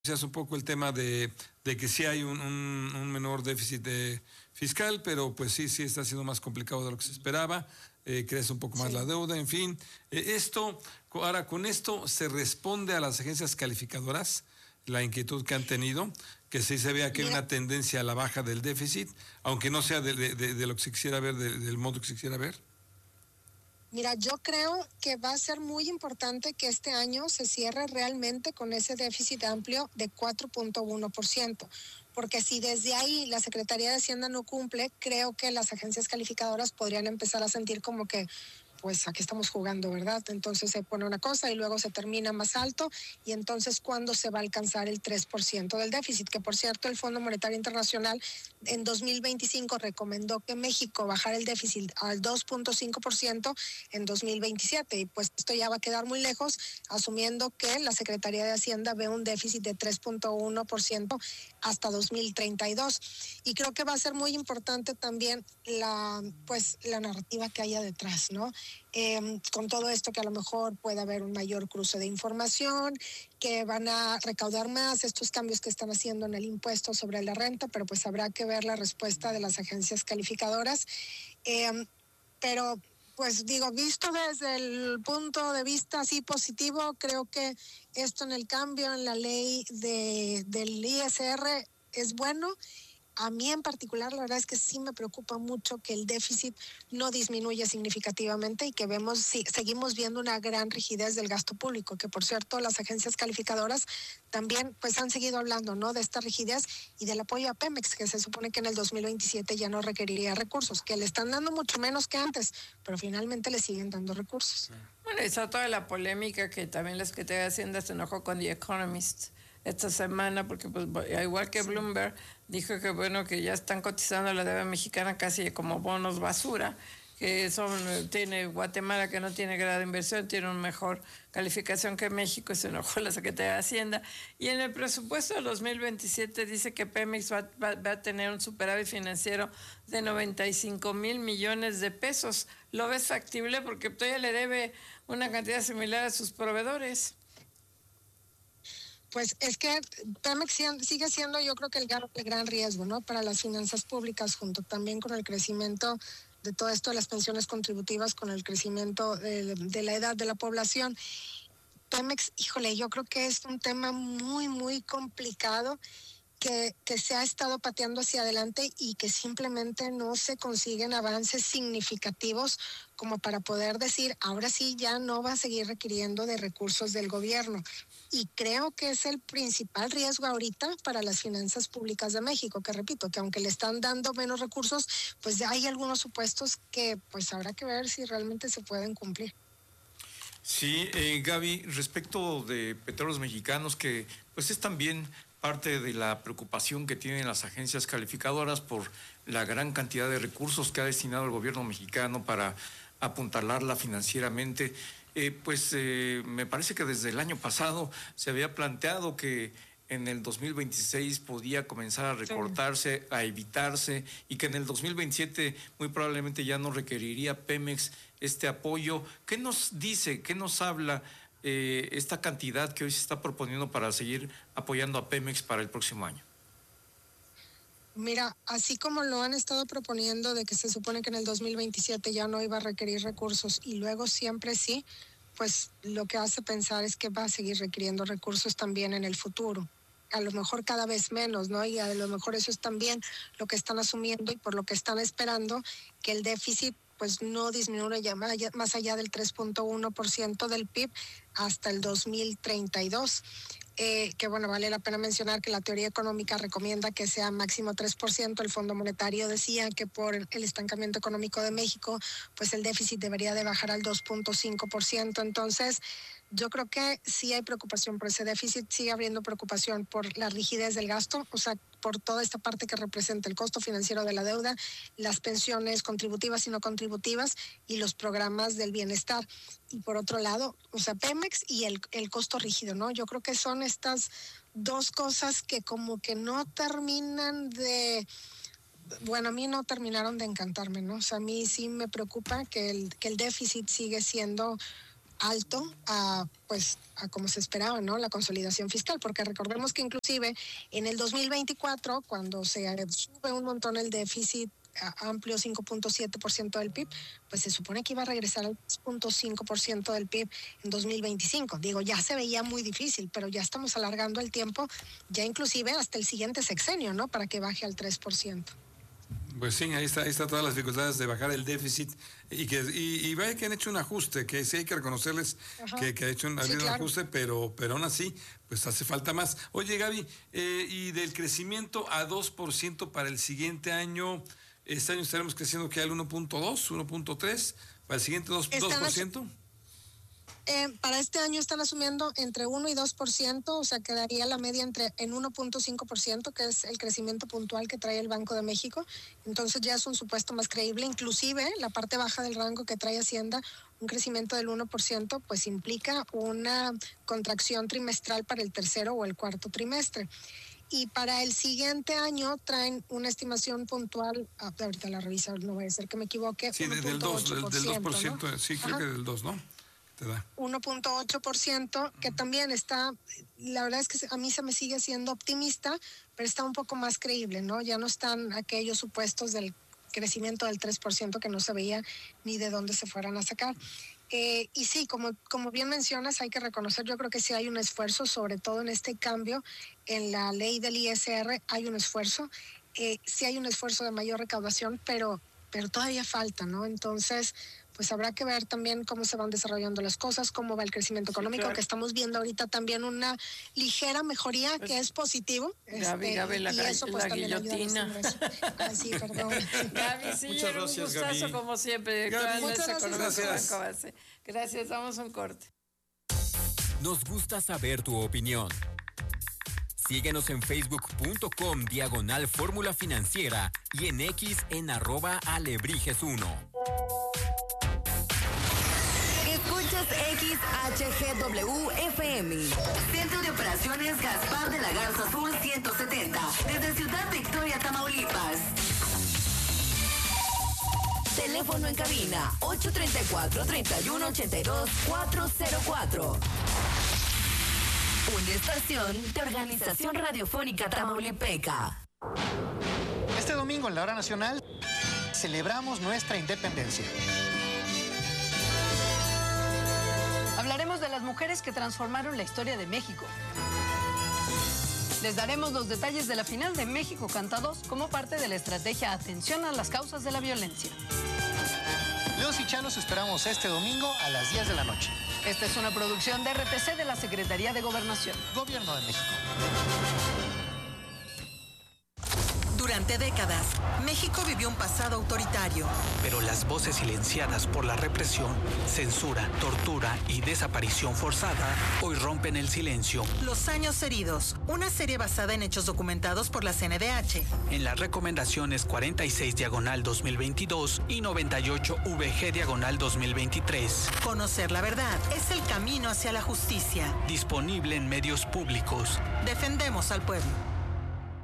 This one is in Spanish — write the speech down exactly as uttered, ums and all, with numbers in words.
Es un poco el tema de, de que sí hay un, un, un menor déficit de fiscal, pero pues sí, sí está siendo más complicado de lo que se esperaba, eh, crece un poco más Sí. la deuda, en fin. Eh, esto, ahora con esto se responde a las agencias calificadoras, la inquietud que han tenido, que sí se vea que hay Mira, una tendencia a la baja del déficit, aunque no sea de, de, de, de lo que se quisiera ver, de, del modo que se quisiera ver. Mira, yo creo que va a ser muy importante que este año se cierre realmente con ese déficit amplio de cuatro punto uno por ciento, porque si desde ahí la Secretaría de Hacienda no cumple, creo que las agencias calificadoras podrían empezar a sentir como que pues aquí estamos jugando, ¿verdad? Entonces se pone una cosa y luego se termina más alto y entonces ¿cuándo se va a alcanzar el tres por ciento del déficit? Que por cierto el Fondo Monetario Internacional en dos mil veinticinco recomendó que México bajara el déficit al dos punto cinco por ciento en dos mil veintisiete y pues esto ya va a quedar muy lejos, asumiendo que la Secretaría de Hacienda ve un déficit de tres punto uno por ciento hasta dos mil treinta y dos. Y creo que va a ser muy importante también la, pues, la narrativa que haya detrás, ¿no? Eh, con todo esto que a lo mejor puede haber un mayor cruce de información, que van a recaudar más estos cambios que están haciendo en el impuesto sobre la renta, pero pues habrá que ver la respuesta de las agencias calificadoras. Eh, pero pues digo, visto desde el punto de vista así positivo, creo que esto en el cambio en la ley de, del I S R es bueno. A mí en particular, la verdad es que sí me preocupa mucho que el déficit no disminuya significativamente y que vemos, sí, seguimos viendo una gran rigidez del gasto público, que por cierto las agencias calificadoras también pues han seguido hablando, ¿no?, de esta rigidez y del apoyo a Pemex, que se supone que en el dos mil veintisiete ya no requeriría recursos, que le están dando mucho menos que antes, pero finalmente le siguen dando recursos. Bueno, está toda la polémica que también la Secretaría de Hacienda se enojó con The Economist esta semana, porque pues igual que Bloomberg dijo que bueno, que ya están cotizando la deuda mexicana casi como bonos basura, que son, tiene Guatemala, que no tiene grado de inversión, tiene una mejor calificación que México, y se enojó la Secretaría de Hacienda. Y en el presupuesto de dos mil veintisiete dice que Pemex va, va, va a tener un superávit financiero de noventa y cinco mil millones de pesos. ¿Lo ves factible? Porque todavía le debe una cantidad similar a sus proveedores. Pues es que Pemex sigue siendo, yo creo que el gran, el gran riesgo, ¿no?, para las finanzas públicas, junto también con el crecimiento de todo esto de las pensiones contributivas, con el crecimiento de, de la edad de la población. Pemex, híjole, yo creo que es un tema muy, muy complicado que, que se ha estado pateando hacia adelante y que simplemente no se consiguen avances significativos como para poder decir, ahora sí ya no va a seguir requiriendo de recursos del gobierno. Y creo que es el principal riesgo ahorita para las finanzas públicas de México, que repito, que aunque le están dando menos recursos, pues ya hay algunos supuestos que pues habrá que ver si realmente se pueden cumplir. Sí, eh, Gaby, respecto de Petróleos Mexicanos, que pues es también parte de la preocupación que tienen las agencias calificadoras por la gran cantidad de recursos que ha destinado el gobierno mexicano para apuntalarla financieramente. Eh, pues eh, me parece que desde el año pasado se había planteado que en el dos mil veintiséis podía comenzar a recortarse, a evitarse, y que en el dos mil veintisiete muy probablemente ya no requeriría Pemex este apoyo. ¿Qué nos dice, qué nos habla eh, esta cantidad que hoy se está proponiendo para seguir apoyando a Pemex para el próximo año? Mira, así como lo han estado proponiendo de que se supone que en el dos mil veintisiete ya no iba a requerir recursos y luego siempre sí, pues lo que hace pensar es que va a seguir requiriendo recursos también en el futuro. A lo mejor cada vez menos, ¿no? Y a lo mejor eso es también lo que están asumiendo y por lo que están esperando que el déficit pues no disminuya más allá del tres punto uno por ciento del P I B hasta el dos mil treinta y dos. Eh, que bueno, vale la pena mencionar que la teoría económica recomienda que sea máximo tres por ciento. El Fondo Monetario decía que por el estancamiento económico de México, pues el déficit debería de bajar al dos punto cinco por ciento. Entonces, yo creo que sí hay preocupación por ese déficit, sigue habiendo preocupación por la rigidez del gasto, o sea, por toda esta parte que representa el costo financiero de la deuda, las pensiones contributivas y no contributivas y los programas del bienestar. Y por otro lado, o sea, Pemex y el, el costo rígido, ¿no? Yo creo que son estas dos cosas que como que no terminan de... Bueno, a mí no terminaron de encantarme, ¿no? O sea, a mí sí me preocupa que el, que el déficit sigue siendo alto a pues a como se esperaba, ¿no? La consolidación fiscal, porque recordemos que inclusive en el dos mil veinticuatro, cuando se sube un montón el déficit amplio, cinco punto siete por ciento del P I B, pues se supone que iba a regresar al tres punto cinco por ciento del P I B en dos mil veinticinco. Digo, ya se veía muy difícil, pero ya estamos alargando el tiempo, ya inclusive hasta el siguiente sexenio, ¿no? Para que baje al tres por ciento. Pues sí, ahí está, ahí está todas las dificultades de bajar el déficit y que y, y vaya que han hecho un ajuste, que sí hay que reconocerles que, que ha hecho un, sí, un claro. ajuste, pero, pero aún así, pues hace falta más. Oye, Gaby, eh, y del crecimiento a dos por ciento para el siguiente año, este año estaremos creciendo que al uno punto dos, uno punto tres, para el siguiente dos por ciento. Eh, para este año están asumiendo entre uno y dos por ciento, o sea, quedaría la media entre en uno punto cinco por ciento, que es el crecimiento puntual que trae el Banco de México. Entonces ya es un supuesto más creíble. Inclusive la parte baja del rango que trae Hacienda, un crecimiento del uno por ciento, pues implica una contracción trimestral para el tercero o el cuarto trimestre. Y para el siguiente año traen una estimación puntual, ah, ahorita la reviso, no voy a ser que me equivoque. Sí, del dos, del, del dos por ciento, ¿no? Sí, creo Ajá. que del dos, ¿no? uno punto ocho por ciento, que también está, la verdad es que a mí se me sigue siendo optimista, pero está un poco más creíble, ¿no? Ya no están aquellos supuestos del crecimiento del tres por ciento que no se veía ni de dónde se fueran a sacar. Eh, y sí, como, como bien mencionas, hay que reconocer, yo creo que sí hay un esfuerzo, sobre todo en este cambio en la ley del I S R, hay un esfuerzo, eh, sí hay un esfuerzo de mayor recaudación, pero, pero todavía falta, ¿no? Entonces, pues habrá que ver también cómo se van desarrollando las cosas, cómo va el crecimiento económico, sí, claro. Que estamos viendo ahorita también una ligera mejoría, pues, que es positivo. Gaby, este, Gaby, la, y eso, pues, la guillotina. Ah, sí, perdón. Gaby, sí, muchas gracias, un gustazo, Gaby. Como siempre. Gaby, muchas gracias. Gracias. Gracias, damos un corte. Nos gusta saber tu opinión. Síguenos en facebook.com diagonal fórmula financiera y en X en arroba alebrijes uno. Escuchas X H G W F M. Centro de Operaciones Gaspar de la Garza Azul ciento setenta. Desde Ciudad Victoria, Tamaulipas. Teléfono en cabina ocho tres cuatro, tres uno ocho dos, cuatro cero cuatro. Una estación de Organización Radiofónica Tamaulipeca. Este domingo en la Hora Nacional celebramos nuestra independencia. Hablaremos de las mujeres que transformaron la historia de México. Les daremos los detalles de la final de México Canta dos como parte de la estrategia Atención a las Causas de la Violencia. Leos y Chalos esperamos este domingo a las diez de la noche. Esta es una producción de R T C de la Secretaría de Gobernación. Gobierno de México. Durante décadas, México vivió un pasado autoritario. Pero las voces silenciadas por la represión, censura, tortura y desaparición forzada hoy rompen el silencio. Los años heridos, una serie basada en hechos documentados por la C N D H. En las recomendaciones cuarenta y seis diagonal dos mil veintidós y noventa y ocho V G diagonal dos mil veintitrés. Conocer la verdad es el camino hacia la justicia. Disponible en medios públicos. Defendemos al pueblo.